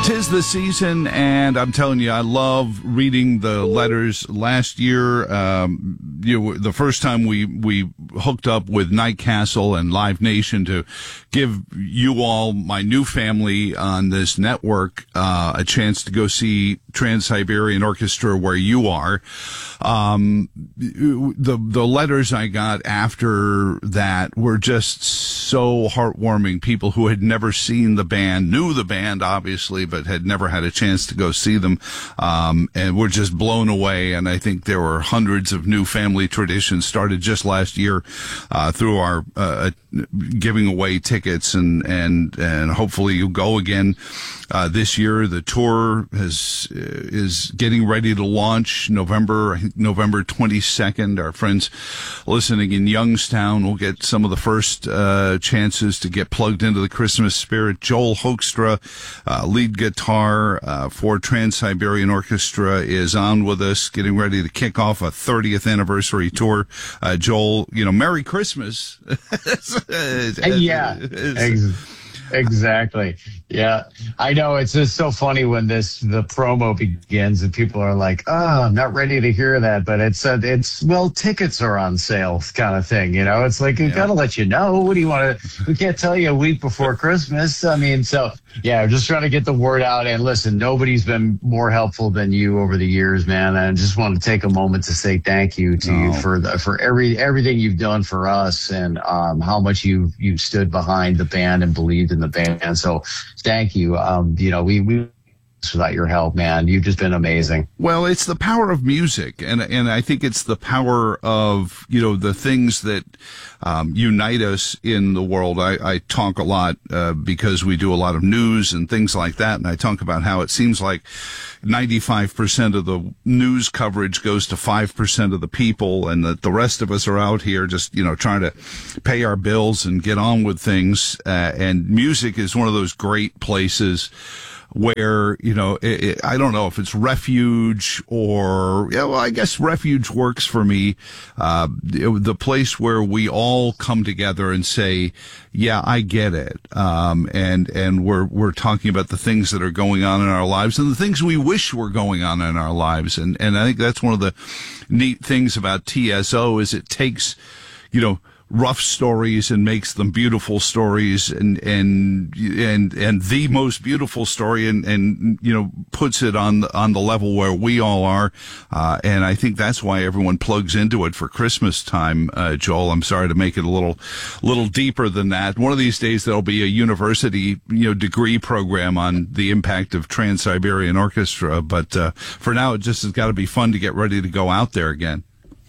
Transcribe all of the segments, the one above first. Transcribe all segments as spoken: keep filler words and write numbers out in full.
'Tis the season, and I'm telling you, I love reading the letters. Last year, um, you know, the first time we, we hooked up with Night Castle and Live Nation to give you all, my new family on this network, uh, a chance to go see Trans-Siberian Orchestra where you are. Um, the, the letters I got after that were just so heartwarming. People who had never seen the band, knew the band, obviously, but had never had a chance to go see them, um, and were just blown away. And I think there were hundreds of new family traditions started just last year, uh, through our, uh, giving away tickets, and, and, and hopefully you'll go again, uh, this year. The tour has, is getting ready to launch November, I think November twenty-second. Our friends listening in Youngstown will get some of the first, uh, chances to get plugged into the Christmas spirit. Joel Hoekstra, uh, lead guitar, uh, for Trans-Siberian Orchestra, is on with us, getting ready to kick off a thirtieth anniversary tour. Uh, Joel, you know, Merry Christmas. Yeah, ex- exactly. Yeah, I know. It's just so funny when this the promo begins and people are like, "Oh, I'm not ready to hear that," but it's uh, it's well, tickets are on sale, kind of thing. You know, it's like we yeah. gotta let you know. What do you want to? We can't tell you a week before Christmas. I mean, so yeah, just trying to get the word out. And listen, nobody's been more helpful than you over the years, man. I just want to take a moment to say thank you to oh. you for the, for every everything you've done for us, and um, how much you you stood behind the band and believed in the band. So thank you. Um, you know, we, we, without your help, man, you've just been amazing. Well, it's the power of music. And, and I think it's the power of, you know, the things that, um, unite us in the world. I, I talk a lot, uh, because we do a lot of news and things like that. And I talk about how it seems like ninety-five percent of the news coverage goes to five percent of the people, and that the rest of us are out here just, you know, trying to pay our bills and get on with things. Uh, and music is one of those great places where, you know, it, it, I don't know if it's refuge or, yeah, well, I guess refuge works for me. Uh, it, the place where we all come together and say, yeah, I get it. Um, and, and we're, we're talking about the things that are going on in our lives and the things we wish were going on in our lives. And, and I think that's one of the neat things about T S O is it takes, you know, rough stories and makes them beautiful stories, and and and and the most beautiful story, and and you know, puts it on the, on the level where we all are, uh and I think that's why everyone plugs into it for Christmas time. uh Joel, I'm sorry to make it a little little deeper than that. One of these days there'll be a university, you know, degree program on the impact of Trans-Siberian Orchestra, but uh for now it just has got to be fun to get ready to go out there again.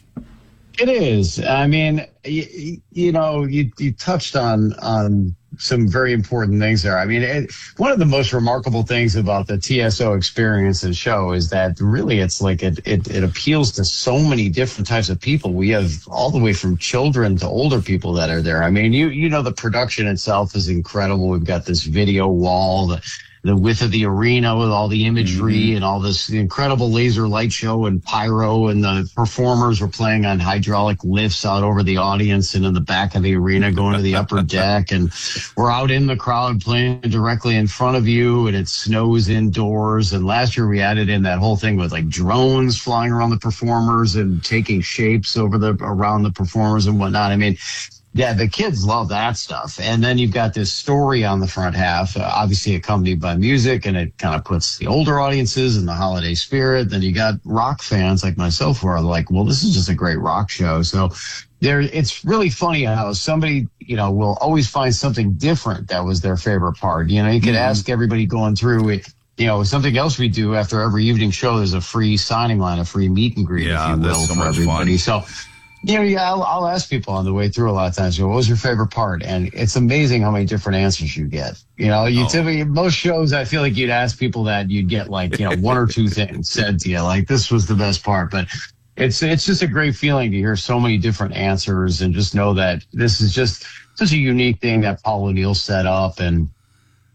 It is. I mean, you, you know, you, you touched on on some very important things there. I mean, it, one of the most remarkable things about the T S O experience and show is that really it's like it, it, it appeals to so many different types of people. We have all the way from children to older people that are there. I mean, you you know, the production itself is incredible. We've got this video wall, the the width of the arena with all the imagery mm-hmm. and all this incredible laser light show and pyro, and the performers were playing on hydraulic lifts out over the audience and in the back of the arena going to the upper deck, and we're out in the crowd playing directly in front of you, and it snows indoors. And last year we added in that whole thing with like drones flying around the performers and taking shapes over the around the performers and whatnot. I mean, yeah, the kids love that stuff. And then you've got this story on the front half, uh, obviously accompanied by music, and it kind of puts the older audiences in the holiday spirit. Then you got rock fans like myself who are like, well, this is just a great rock show. So there, it's really funny how somebody, you know, will always find something different that was their favorite part. You know, you could mm-hmm. ask everybody going through it. You know, something else we do after every evening show, there's a free signing line, a free meet and greet, yeah, if you will, that's so for much everybody. fun. So, you know, yeah, I'll, I'll ask people on the way through a lot of times, what was your favorite part? And it's amazing how many different answers you get. You know, you oh. typically, most shows, I feel like you'd ask people that, you'd get like, you know, one or two things said to you, like this was the best part. But it's, it's just a great feeling to hear so many different answers and just know that this is just such a unique thing that Paul O'Neill set up. And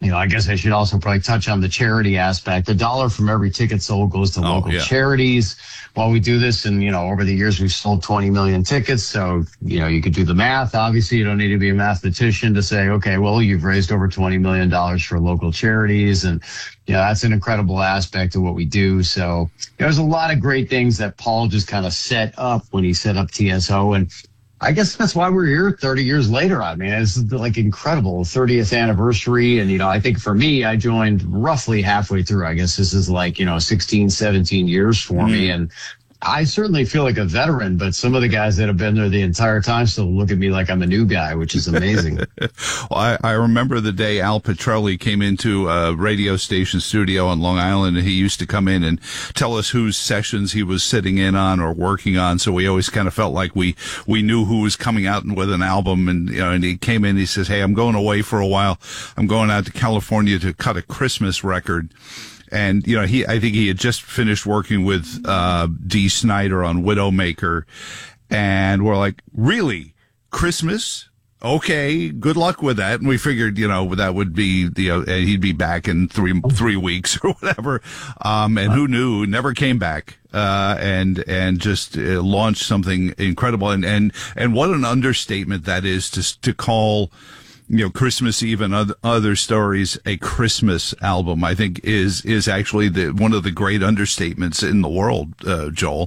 You know, I guess I should also probably touch on the charity aspect. A dollar from every ticket sold goes to Oh, local yeah. charities. While we do this, and, you know, over the years, we've sold twenty million tickets. So, you know, you could do the math. Obviously, you don't need to be a mathematician to say, okay, well, you've raised over twenty million dollars for local charities. And, you know, that's an incredible aspect of what we do. So there's a lot of great things that Paul just kind of set up when he set up T S O. And I guess that's why we're here thirty years later. I mean, it's like incredible thirtieth anniversary. And, you know, I think for me, I joined roughly halfway through. I guess this is like, you know, sixteen, seventeen years for mm-hmm. me. And I certainly feel like a veteran, but some of the guys that have been there the entire time still look at me like I'm a new guy, which is amazing. Well, I, I remember the day Al Petrelli came into a radio station studio on Long Island, and he used to come in and tell us whose sessions he was sitting in on or working on. So we always kind of felt like we, we knew who was coming out with an album. And, you know, and he came in, and he says, hey, I'm going away for a while. I'm going out to California to cut a Christmas record. And, you know, he, I think he had just finished working with, uh, Dee Snider on Widowmaker. And we're like, really? Christmas? Okay. Good luck with that. And we figured, you know, that would be, you know, he'd be back in three, three weeks or whatever. Um, and who knew? Never came back. Uh, and, and just uh, launched something incredible. And, and, and what an understatement that is to, to call, you know, Christmas Eve and other, other stories, a Christmas album, I think is, is actually the, one of the great understatements in the world, uh, Joel.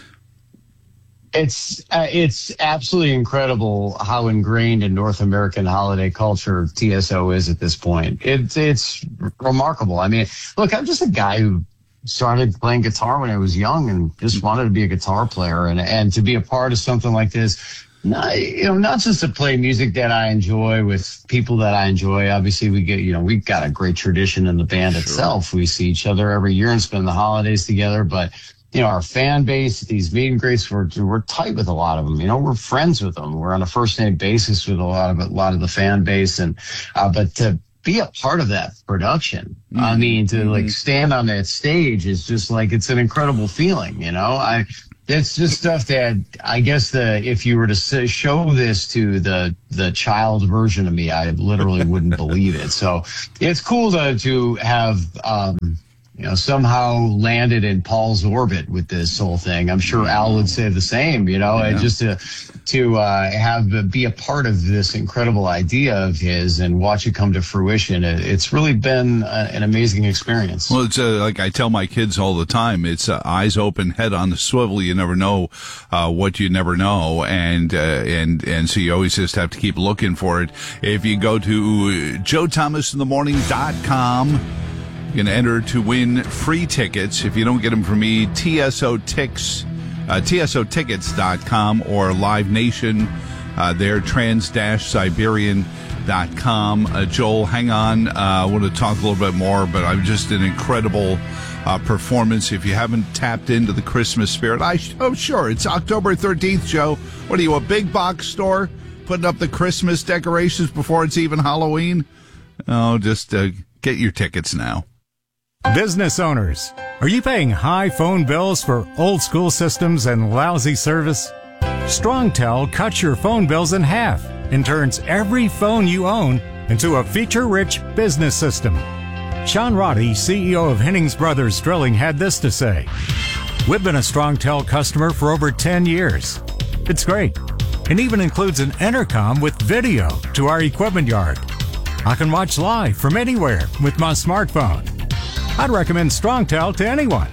It's, uh, it's absolutely incredible how ingrained in North American holiday culture T S O is at this point. It's, it's remarkable. I mean, look, I'm just a guy who started playing guitar when I was young and just wanted to be a guitar player, and, and to be a part of something like this. Not, you know, not just to play music that I enjoy with people that I enjoy. Obviously, we get, you know, we've got a great tradition in the band sure. itself. We see each other every year and spend the holidays together. But, you know, our fan base, these meet and greets, we're, we're tight with a lot of them. You know, we're friends with them. We're on a first name basis with a lot of, a lot of the fan base. And, uh, but to be a part of that production, mm-hmm. I mean, to like stand on that stage is just like, it's an incredible feeling, you know, I, It's just stuff that I guess the if you were to say, show this to the the child version of me, I literally wouldn't believe it. So it's cool to to have um, you know somehow landed in Paul's orbit with this whole thing. I'm sure Al would say the same. You know, yeah. and just to to uh, have be a part of this incredible idea of his and watch it come to fruition. It, it's really been a, an amazing experience. Well, it's uh, like I tell my kids all the time. It's uh, eyes open, head on the swivel. You never know uh, what you never know, and uh, and and so you always just have to keep looking for it. If you go to joe thomas in the morning dot com, you can enter to win free tickets. If you don't get them from me, T S O Tix. Uh, T S O tickets dot com or Live Nation, uh, there, trans siberian dot com. Uh, Joel, hang on. Uh, I want to talk a little bit more, but I'm just an incredible uh, performance. If you haven't tapped into the Christmas spirit, I, oh, sure, it's October thirteenth, Joe. What are you, a big box store putting up the Christmas decorations before it's even Halloween? Oh, just uh, get your tickets now. Business owners, are you paying high phone bills for old school systems and lousy service? StrongTel cuts your phone bills in half and turns every phone you own into a feature-rich business system. Sean Roddy, C E O of Hennings Brothers Drilling, had this to say. We've been a StrongTel customer for over ten years. It's great. It even includes an intercom with video to our equipment yard. I can watch live from anywhere with my smartphone. I'd recommend StrongTel to anyone.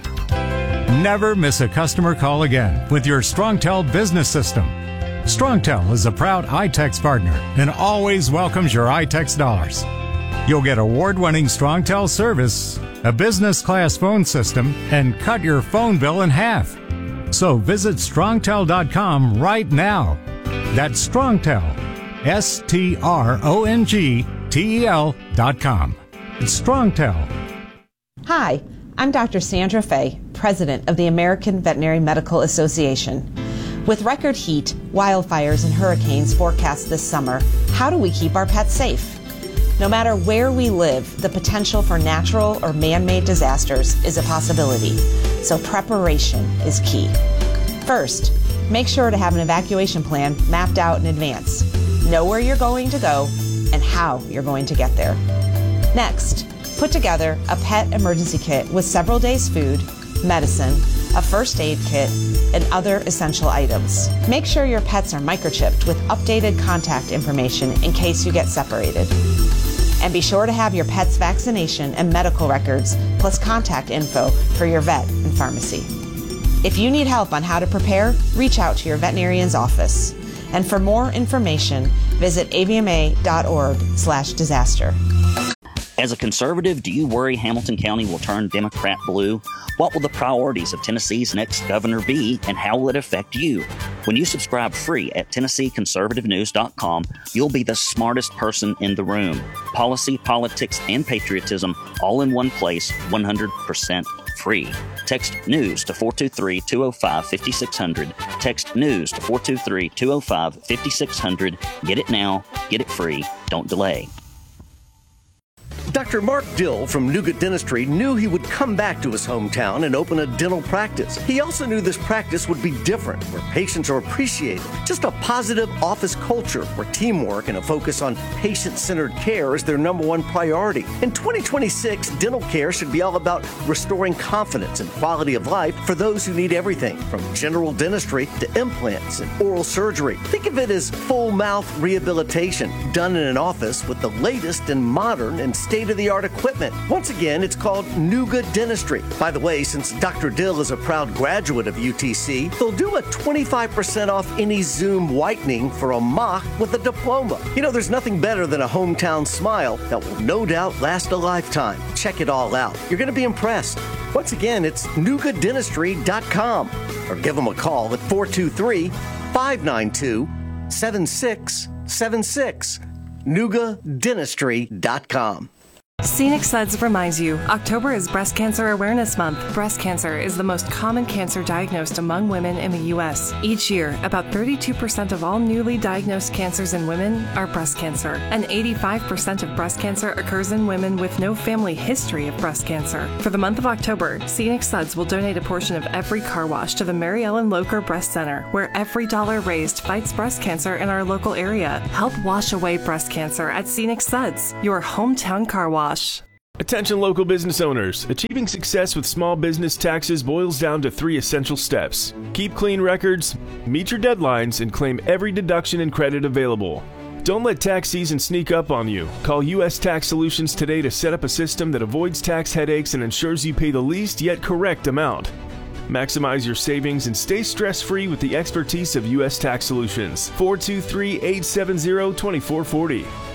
Never miss a customer call again with your StrongTel business system. StrongTel is a proud iTex partner and always welcomes your iTex dollars. You'll get award-winning StrongTel service, a business-class phone system, and cut your phone bill in half. So visit strongtel dot com right now. That's StrongTel, S T R O N G T E L dot com. It's StrongTel. Hi, I'm Doctor Sandra Fay, President of the American Veterinary Medical Association. With record heat, wildfires, and hurricanes forecast this summer, how do we keep our pets safe? No matter where we live, the potential for natural or man-made disasters is a possibility, so preparation is key. First, make sure to have an evacuation plan mapped out in advance. Know where you're going to go and how you're going to get there. Next, put together a pet emergency kit with several days' food, medicine, a first aid kit, and other essential items. Make sure your pets are microchipped with updated contact information in case you get separated. And be sure to have your pet's vaccination and medical records, plus contact info for your vet and pharmacy. If you need help on how to prepare, reach out to your veterinarian's office. And for more information, visit A V M A dot org slash disaster. As a conservative, do you worry Hamilton County will turn Democrat blue? What will the priorities of Tennessee's next governor be, and how will it affect you? When you subscribe free at Tennessee Conservative News dot com, you'll be the smartest person in the room. Policy, politics, and patriotism all in one place, one hundred percent free. Text NEWS to four two three, two oh five, five six zero zero. Text NEWS to four two three, two oh five, five six zero zero. Get it now. Get it free. Don't delay. Doctor Mark Dill from Nuga Dentistry knew he would come back to his hometown and open a dental practice. He also knew this practice would be different, where patients are appreciated. Just a positive office culture where teamwork and a focus on patient-centered care is their number one priority. In twenty twenty-six, dental care should be all about restoring confidence and quality of life for those who need everything, from general dentistry to implants and oral surgery. Think of it as full mouth rehabilitation done in an office with the latest and modern and state-of-the-art equipment. Once again, it's called Nuga Dentistry. By the way, since Doctor Dill is a proud graduate of U T C, they'll do a twenty-five percent off any Zoom whitening for a mock with a diploma. You know, there's nothing better than a hometown smile that will no doubt last a lifetime. Check it all out. You're going to be impressed. Once again, it's Nuga Dentistry dot com, or give them a call at four two three, five nine two, seven six seven six. Nuga Dentistry dot com. Scenic Suds reminds you, October is Breast Cancer Awareness Month. Breast cancer is the most common cancer diagnosed among women in the U S. Each year, about thirty-two percent of all newly diagnosed cancers in women are breast cancer, and eighty-five percent of breast cancer occurs in women with no family history of breast cancer. For the month of October, Scenic Suds will donate a portion of every car wash to the Mary Ellen Locher Breast Center, where every dollar raised fights breast cancer in our local area. Help wash away breast cancer at Scenic Suds, your hometown car wash. Attention local business owners. Achieving success with small business taxes boils down to three essential steps. Keep clean records, meet your deadlines, and claim every deduction and credit available. Don't let tax season sneak up on you. Call U S Tax Solutions today to set up a system that avoids tax headaches and ensures you pay the least yet correct amount. Maximize your savings and stay stress-free with the expertise of U S Tax Solutions. four two three, eight seven zero, two four four zero.